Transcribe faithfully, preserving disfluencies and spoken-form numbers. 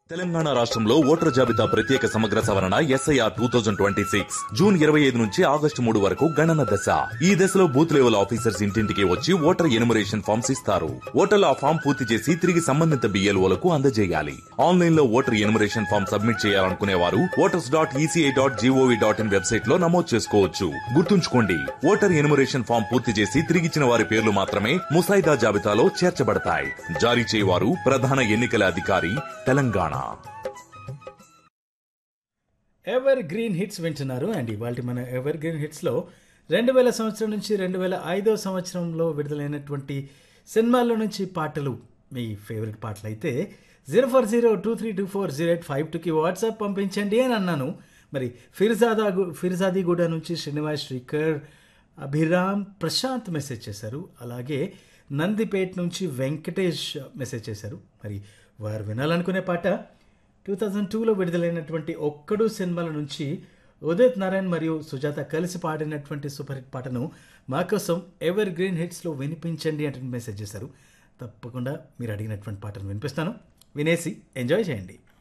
తెలంగాణ రాష్ట్రంలో ఓటర్ జాబితా ప్రత్యేక సమగ్ర సవరణ SIR two thousand twenty six June ఇరవై ఐదు నుంచి ఆగస్టు మూడు వరకు గణన దశ. ఈ దశలో బూత్ లెవెల్ ఆఫీసర్స్ ఇంటింటికి వచ్చి ఓటర్ ఎనుమరేషన్ ఫామ్స్ ఇస్తారు. ఓటర్లు ఆ ఫామ్ పూర్తి చేసి తిరిగి సంబంధిత బిఎల్ఓలకు అందజేయాలి. ఆన్లైన్ లో ఓటర్ ఎనుమరేషన్ ఫామ్ సబ్మిట్ చేయాలనుకునే వారు voters dot ECI dot GOV dot in website లో నమోదు చేసుకోవచ్చు. గుర్తుంచుకోండి, ఓటర్ ఎనుమరేషన్ ఫామ్ పూర్తి చేసి తిరిగిచ్చిన వారి పేర్లు మాత్రమే ముసాయిదా జాబితాలో చేర్చబడతాయి. జారీ చేయవారు ప్రధాన ఎన్నికల అధికారి, తెలంగాణ. ఎవర్ గ్రీన్ హిట్స్ వింటున్నారు. అండ్ ఇవాళ మన ఎవర్ గ్రీన్ హిట్స్లో రెండు వేల సంవత్సరం నుంచి రెండు వేల ఐదో సంవత్సరంలో విడుదలైనటువంటి సినిమాల్లో నుంచి పాటలు, మీ ఫేవరెట్ పాటలు అయితే zero four zero two three two four zero eight five టూకి వాట్సాప్ పంపించండి అని అన్నాను. మరి ఫిర్జాదా ఫిర్జాదిగూడ నుంచి శ్రీనివాస్, శ్రీకర్, అభిరామ్, ప్రశాంత్ మెసేజ్ చేశారు. అలాగే నందిపేట్ నుంచి వెంకటేష్ మెసేజ్ చేశారు. మరి వారు వినాలనుకునే పాట టూ థౌజండ్ టూలో విడుదలైనటువంటి ఒక్కడు సినిమాల నుంచి ఉదిత్ నారాయణ్ మరియు సుజాత కలిసి పాడినటువంటి సూపర్ హిట్ పాటను మా కోసం ఎవర్ గ్రీన్ హిట్స్లో వినిపించండి అంటే మెసేజ్ చేశారు. తప్పకుండా మీరు అడిగినటువంటి పాటను వినిపిస్తాను. వినేసి ఎంజాయ్ చేయండి.